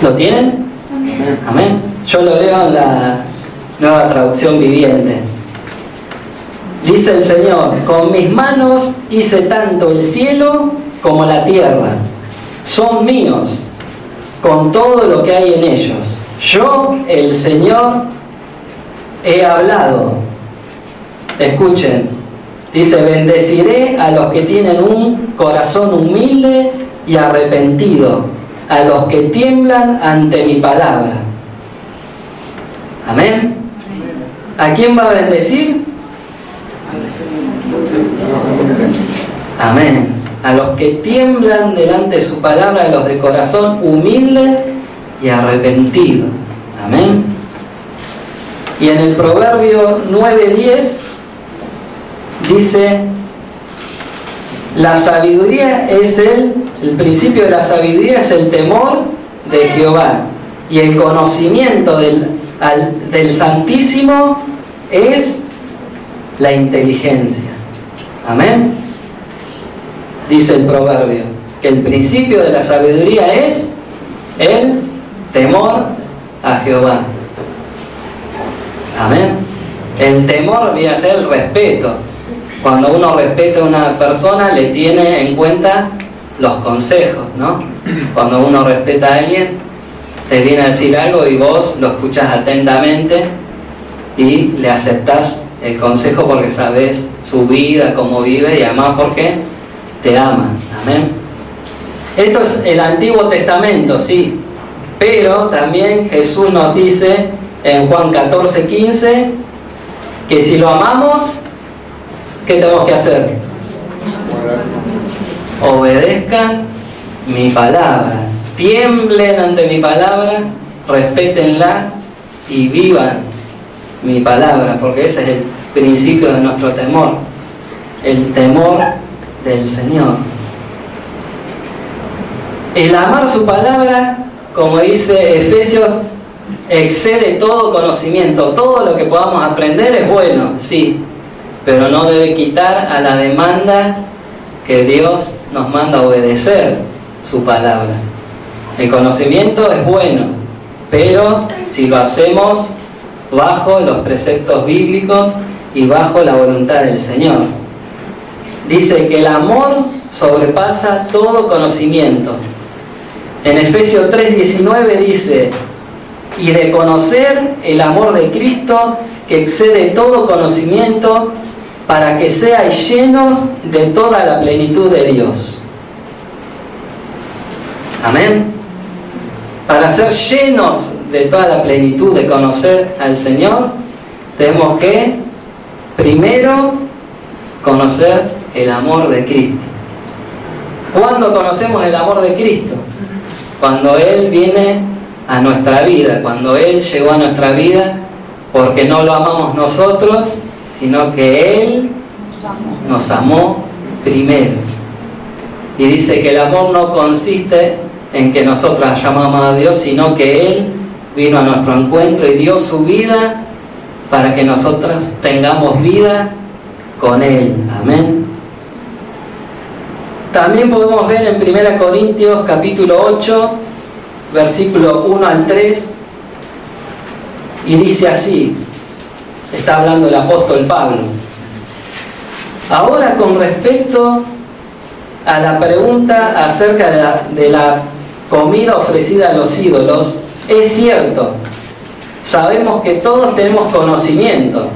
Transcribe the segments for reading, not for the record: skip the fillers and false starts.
¿Lo tienen? Amén. Amén. Yo lo leo en la Nueva Traducción Viviente. Dice el Señor: con mis manos hice tanto el cielo como la tierra. Son míos, con todo lo que hay en ellos. Yo, el Señor, he hablado. Escuchen. Dice: bendeciré a los que tienen un corazón humilde y arrepentido, a los que tiemblan ante mi palabra. Amén. ¿A quién va a bendecir? Amén. A los que tiemblan delante de su palabra, a los de corazón humilde y arrepentido. Amén. Y en el Proverbio 9:10 dice: la sabiduría es el principio de la sabiduría es el temor de Jehová, y el conocimiento del Santísimo es la inteligencia. Amén. Dice el proverbio que el principio de la sabiduría es el temor a Jehová. Amén. El temor viene a ser el respeto. Cuando uno respeta a una persona, le tiene en cuenta los consejos, ¿no? Cuando uno respeta a alguien, te viene a decir algo y vos lo escuchás atentamente y le aceptás el consejo porque sabés su vida, cómo vive, y además porque te ama. Amén. Esto es el Antiguo Testamento, sí, pero también Jesús nos dice en Juan 14:15 que si lo amamos, ¿qué tenemos que hacer? Obedezcan mi palabra, tiemblen ante mi palabra, respétenla y vivan mi palabra, porque ese es el principio de nuestro temor, el temor del Señor. El amar su palabra, como dice Efesios, excede todo conocimiento. Todo lo que podamos aprender es bueno, sí, pero no debe quitar a la demanda que Dios nos manda a obedecer su palabra. El conocimiento es bueno, pero si lo hacemos bajo los preceptos bíblicos y bajo la voluntad del Señor. Dice que el amor sobrepasa todo conocimiento. En Efesios 3:19 dice: y de conocer el amor de Cristo que excede todo conocimiento, para que seáis llenos de toda la plenitud de Dios. Amén. Para ser llenos de toda la plenitud de conocer al Señor, tenemos que primero conocer el amor de Cristo. ¿Cuándo conocemos el amor de Cristo? Cuando Él viene a nuestra vida, cuando Él llegó a nuestra vida, porque no lo amamos nosotros, sino que Él nos amó primero. Y dice que el amor no consiste en que nosotros llamamos a Dios, sino que Él vino a nuestro encuentro y dio su vida para que nosotros tengamos vida con Él. Amén. También podemos ver en 1 Corintios capítulo 8, versículo 1 al 3, y dice así, está hablando el apóstol Pablo: ahora, con respecto a la pregunta acerca de la comida ofrecida a los ídolos, es cierto, sabemos que todos tenemos conocimiento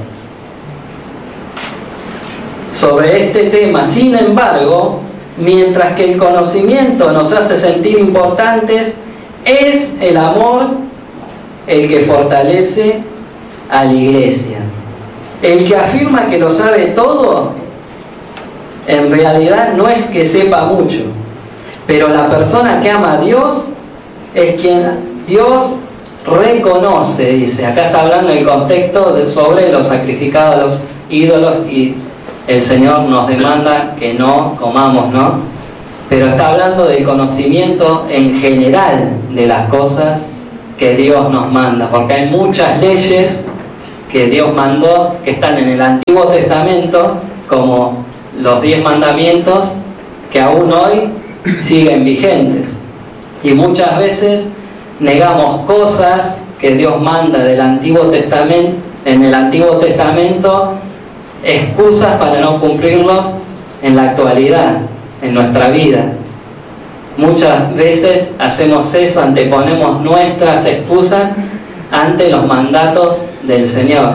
sobre este tema. Sin embargo, mientras que el conocimiento nos hace sentir importantes, es el amor el que fortalece a la iglesia. El que afirma que lo sabe todo, en realidad no es que sepa mucho, pero la persona que ama a Dios es quien Dios reconoce, dice. Acá está hablando el contexto sobre los sacrificados a los ídolos, y el Señor nos demanda que no comamos, ¿no? Pero está hablando del conocimiento en general de las cosas que Dios nos manda, porque hay muchas leyes que Dios mandó que están en el Antiguo Testamento, como los 10 mandamientos, que aún hoy siguen vigentes. Y muchas veces negamos cosas que Dios manda del Antiguo Testamento, en el Antiguo Testamento, excusas para no cumplirlos en la actualidad, en nuestra vida. Muchas veces hacemos eso, anteponemos nuestras excusas ante los mandatos del Señor.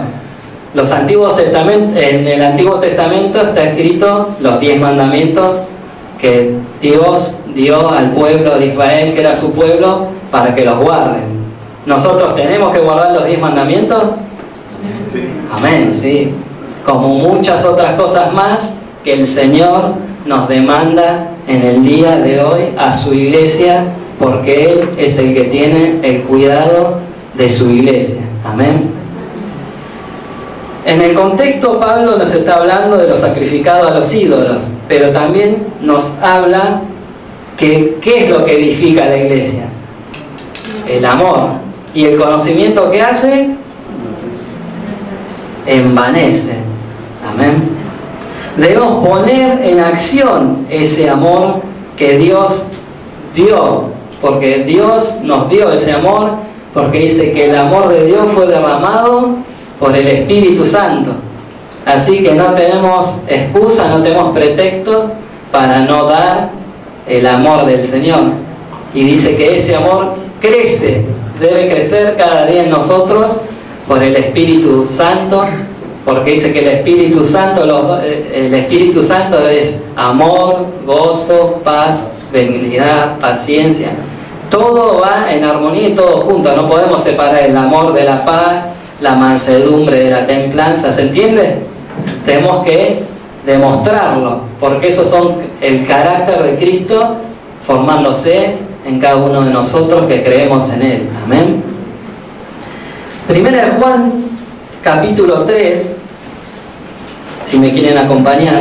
En el Antiguo Testamento está escrito los 10 mandamientos que Dios dio al pueblo de Israel, que era su pueblo, para que los guarden. ¿Nosotros tenemos que guardar los 10 mandamientos? Sí. Amén, sí. Como muchas otras cosas más que el Señor nos demanda en el día de hoy a su iglesia, porque Él es el que tiene el cuidado de su iglesia. Amén. En el contexto, Pablo nos está hablando de lo sacrificado a los ídolos, pero también nos habla que ¿qué es lo que edifica la iglesia? El amor. ¿Y el conocimiento que hace? Envanece. Amén. Debemos poner en acción ese amor que Dios dio, porque Dios nos dio ese amor, porque dice que el amor de Dios fue derramado por el Espíritu Santo. Así que no tenemos excusa, no tenemos pretexto para no dar el amor del Señor. Y dice que ese amor crece, debe crecer cada día en nosotros por el Espíritu Santo, porque dice que el Espíritu Santo es amor, gozo, paz, benignidad, paciencia. Todo va en armonía y todo junto. No podemos separar el amor de la paz, la mansedumbre de la templanza. ¿Se entiende? Tenemos que demostrarlo, porque esos son el carácter de Cristo formándose en cada uno de nosotros que creemos en Él. Amén. Primera de Juan, capítulo 3, si me quieren acompañar.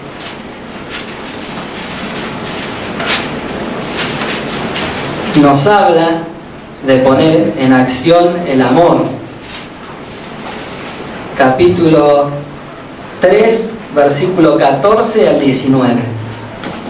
Nos habla de poner en acción el amor. Capítulo 3, versículo 14 al 19.